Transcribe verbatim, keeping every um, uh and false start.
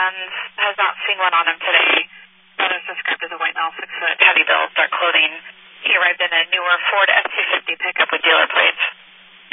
and has not seen one on him today. That is described as a white male, six foot, heavy build, dark clothing. He arrived in a newer Ford F two fifty pickup with dealer plates.